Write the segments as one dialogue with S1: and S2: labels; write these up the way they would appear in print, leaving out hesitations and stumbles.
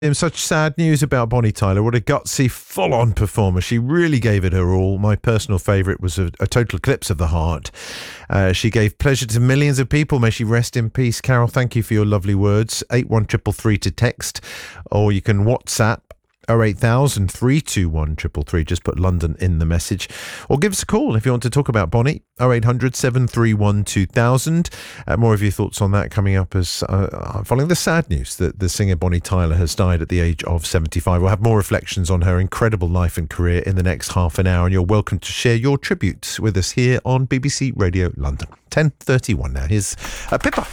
S1: Such sad news about Bonnie Tyler. What a gutsy, full-on performer. She really gave it her all. My personal favourite was a total eclipse of the heart. She gave pleasure to millions of people. May she rest in peace. Carol, thank you for your lovely words. 81333 to text, or you can WhatsApp 08000 321 333. Just put London in the message, or give us a call if you want to talk about Bonnie. 0800 731 2000. More of your thoughts on that coming up as following the sad news that the singer Bonnie Tyler has died at the age of 75. We'll have more reflections on her incredible life and career in the next half an hour, and you're welcome to share your tribute with us here on BBC Radio London. 10:31 now. Here's Pippa.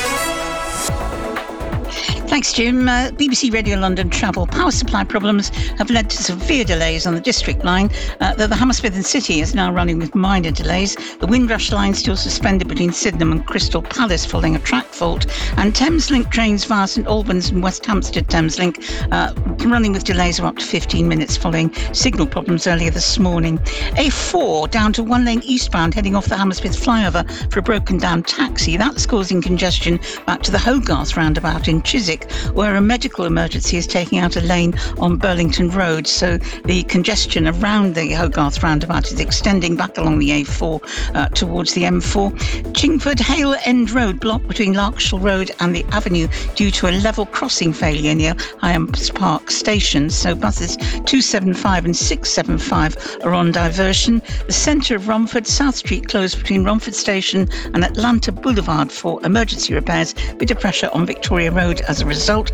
S2: Thanks, Jim. BBC Radio London travel power supply problems have led to severe delays on the District line, though the Hammersmith and City is now running with minor delays. The Windrush line still suspended between Sydenham and Crystal Palace following a track fault, and Thameslink trains via St Albans and West Hampstead Thameslink running with delays of up to 15 minutes following signal problems earlier this morning. A4 down to one lane eastbound heading off the Hammersmith flyover for a broken down taxi. That's causing congestion back to the Hogarth roundabout in Chiswick, where a medical emergency is taking out a lane on Burlington Road. So the congestion around the Hogarth roundabout is extending back along the A4 towards the M4. Chingford Hale End Road blocked between Larkshall Road and the Avenue due to a level crossing failure near Hyams Park Station. So buses 275 and 675 are on diversion. The centre of Romford, South Street closed between Romford Station and Atlanta Boulevard for emergency repairs. Bit of pressure on Victoria Road as a result.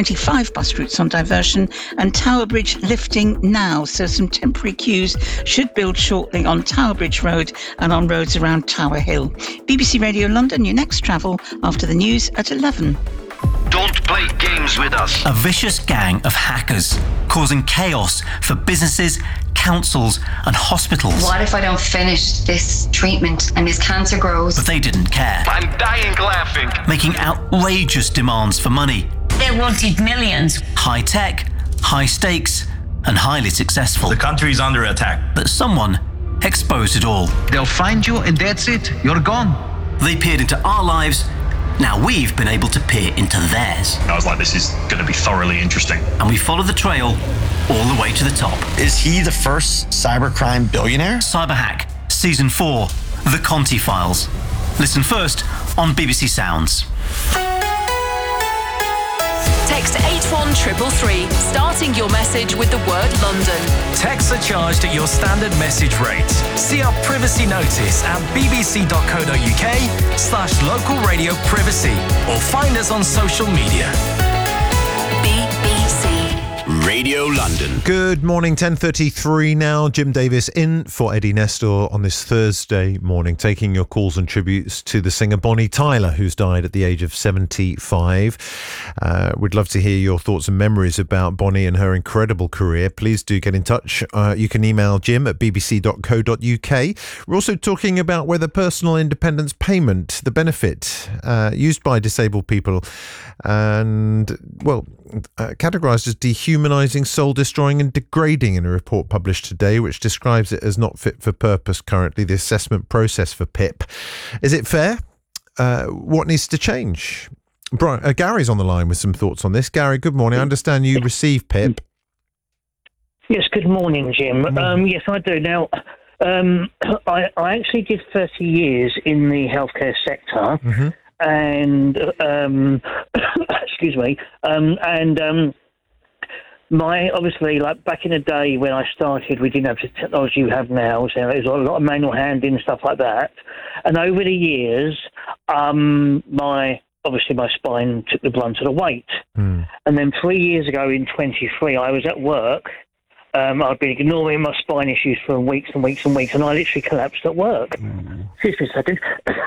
S2: 25 bus routes on diversion, and Tower Bridge lifting now, so some temporary queues should build shortly on Tower Bridge Road and on roads around Tower Hill. BBC Radio London, your next travel after the news at 11.
S3: Don't play games with us.
S4: A vicious gang of hackers causing chaos for businesses, councils and hospitals.
S5: What if I don't finish this treatment and this cancer grows?
S4: But they didn't care.
S3: I'm dying laughing.
S4: Making outrageous demands for money.
S6: They wanted millions.
S4: High tech, high stakes and highly successful.
S7: The country's under attack.
S4: But someone exposed it all.
S8: They'll find you and that's it. You're gone.
S4: They peered into our lives. Now we've been able to peer into theirs.
S7: I was like, this is going to be thoroughly interesting.
S4: And we follow the trail all the way to the top.
S9: Is he the first cybercrime billionaire?
S4: Cyberhack, Season 4, The Conti Files. Listen first on BBC Sounds.
S10: Text 81333, starting your message with the word London.
S11: Texts are charged at your standard message rate. See our privacy notice at bbc.co.uk/local radio privacy, or find us on social media.
S10: BBC
S3: Radio London.
S1: Good morning, 10:33 now. Jim Davis in for Eddie Nestor on this Thursday morning, taking your calls and tributes to the singer Bonnie Tyler, who's died at the age of 75. We'd love to hear your thoughts and memories about Bonnie and her incredible career. Please do get in touch. You can email jim at bbc.co.uk. We're also talking about whether personal independence payment, the benefit used by disabled people, and, well, categorised as dehumanising, soul-destroying and degrading in a report published today, which describes it as not fit for purpose currently, the assessment process for PIP. Is it fair? What needs to change? Gary's on the line with some thoughts on this. Gary, good morning. I understand you receive PIP.
S12: Yes, good morning, Jim. Yes, I do. Now, I actually did 30 years in the healthcare sector. Mm-hmm. And excuse me, my obviously, like back in the day when I started, we didn't have the technology we have now, so there's a lot of manual handling and stuff like that. And over the years, my spine took the brunt of the weight. And then 3 years ago, in 23, I was at work. I'd been ignoring my spine issues for weeks and weeks and weeks, and I literally collapsed at work. Excuse me a second.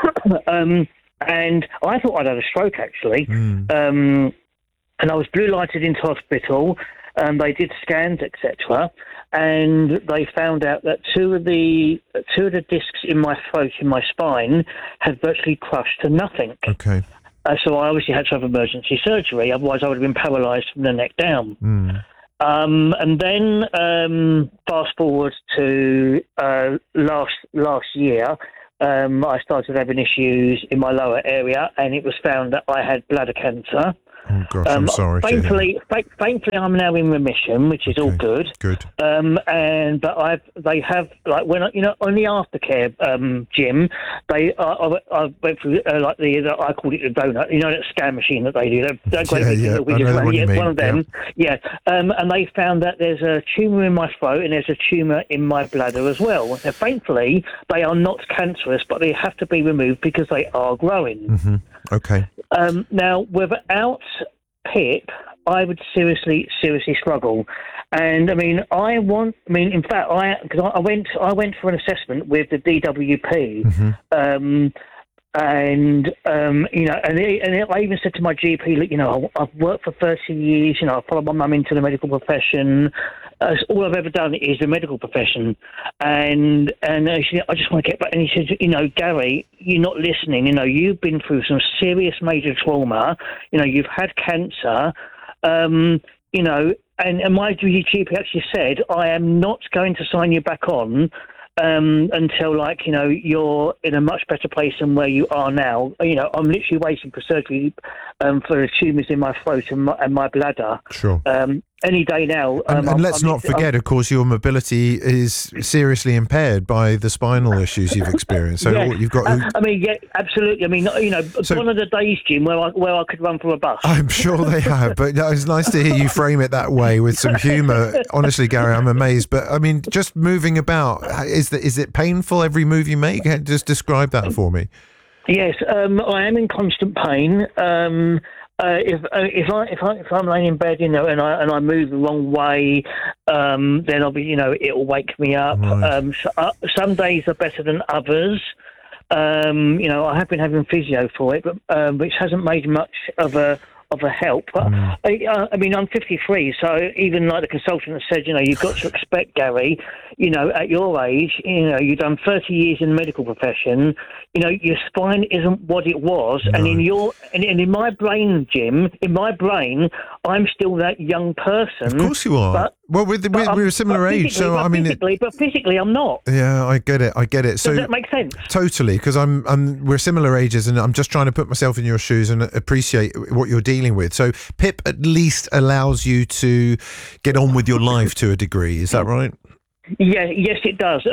S12: And I thought I'd had a stroke, actually. And I was blue lighted into hospital. They did scans, etc. And they found out that two of the discs in my throat, in my spine, had virtually crushed to nothing.
S1: Okay.
S12: So I obviously had to have emergency surgery. Otherwise, I would have been paralysed from the neck down. And then fast forward to last year. I started having issues in my lower area, and it was found that I had bladder cancer.
S1: Oh gosh, I'm sorry.
S12: Thankfully, I'm now in remission, which is all good.
S1: Good.
S12: They have like when on the aftercare, Jim, I went through I called it the donut. That scan machine that they do. That great big thing that we just ran. One of them. Yeah. And they found that there's a tumour in my throat and there's a tumour in my bladder as well. Now, thankfully, they are not cancerous, but they have to be removed because they are growing.
S1: Mm-hmm. Okay.
S12: Now, without PIP, I would seriously struggle. And in fact, I went for an assessment with the DWP.
S1: Mm-hmm.
S12: And I even said to my GP, look, I've worked for 30 years. I followed my mum into the medical profession. All I've ever done is the medical profession, and she said, I just want to get back. And he said, Gary, you're not listening. You've been through some serious major trauma. You've had cancer. And my GP actually said, I am not going to sign you back on until you're in a much better place than where you are now. I'm literally waiting for surgery for the tumours in my throat and my bladder.
S1: Sure.
S12: Any day now.
S1: And let's not forget, of course, your mobility is seriously impaired by the spinal issues you've experienced. So you've got.
S12: Yeah, absolutely. One of the days, Jim, where I could run from a bus.
S1: I'm sure they have, but it's nice to hear you frame it that way with some humour. Honestly, Gary, I'm amazed. But just moving about, is it painful every move you make? Just describe that for me.
S12: Yes, I am in constant pain. If I'm laying in bed, and I move the wrong way, then I'll be, it'll wake me up.
S1: Right.
S12: Some days are better than others. I have been having physio for it, but which hasn't made much of a help. But I'm 53, so even like the consultant said, you've got to expect, Gary, at your age, you've done 30 years in the medical profession, your spine isn't what it was. No. And in my brain, Jim, I'm still that young person.
S1: Of course you are. We're a similar age, so
S12: but physically, I'm not.
S1: Yeah, I get it. So
S12: does that make sense?
S1: Totally, because we're similar ages, and I'm just trying to put myself in your shoes and appreciate what you're dealing with. So PIP at least allows you to get on with your life to a degree. Is that right?
S12: Yeah, yes, it does.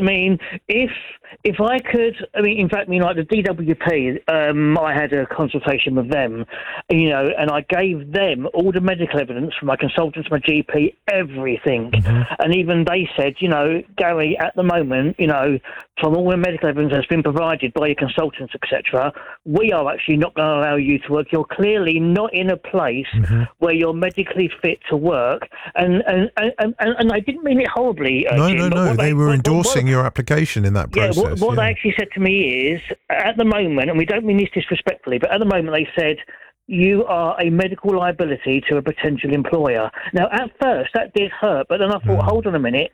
S12: If I could, in fact, like the DWP, I had a consultation with them, and I gave them all the medical evidence from my consultants, my GP, everything. Mm-hmm. And even they said, Gary, at the moment, from all the medical evidence that's been provided by your consultants, etc., we are actually not going to allow you to work. You're clearly not in a place where you're medically fit to work. And I didn't mean it horribly.
S1: No, they were endorsing your application in that process.
S12: What they actually said to me is, at the moment, and we don't mean this disrespectfully, but at the moment they said, you are a medical liability to a potential employer. Now, at first, that did hurt, but then I thought, hold on a minute,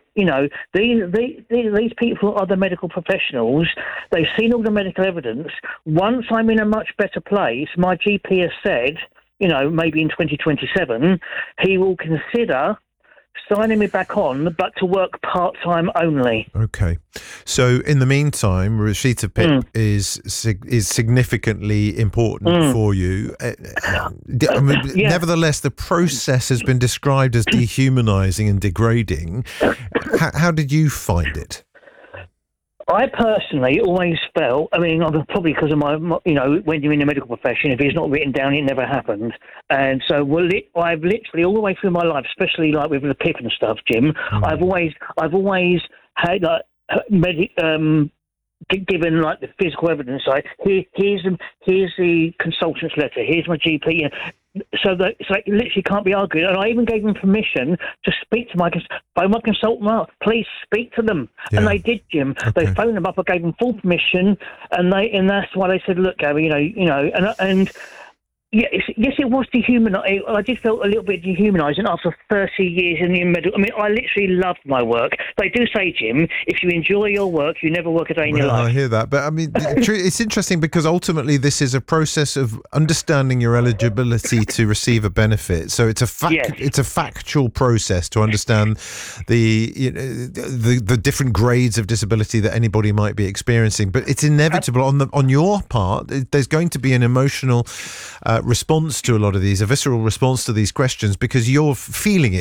S12: these people are the medical professionals. They've seen all the medical evidence. Once I'm in a much better place, my GP has said, maybe in 2027, he will consider signing me back on, but to work part-time only. Okay.
S1: So in the meantime, receipt of PIP is significantly important for you. Nevertheless, the process has been described as dehumanising and degrading. How did you find it?
S12: I personally always felt, probably because of my, when you're in the medical profession, if it's not written down, it never happened. And so I've literally all the way through my life, especially like with the PIP and stuff, Jim, I've always had given like the physical evidence. Like here's the consultant's letter. Here's my GP. So that it's like it literally can't be argued. And I even gave them permission to speak to my consultant. Please speak to them, and they did, Jim. Okay. They phoned them up. I gave them full permission, and that's why they said, "Look, Gary, and." Yes, it was dehumanising. I did feel a little bit dehumanising after 30 years in the medical. I literally loved my work. They do say, Jim, if you enjoy your work, you never work a day in your life.
S1: I hear that. But it's interesting because ultimately this is a process of understanding your eligibility to receive a benefit. So it's a factual process to understand the different grades of disability that anybody might be experiencing. But it's inevitable on your part. There's going to be an emotional response to a lot of these, a visceral response to these questions, because you're feeling it.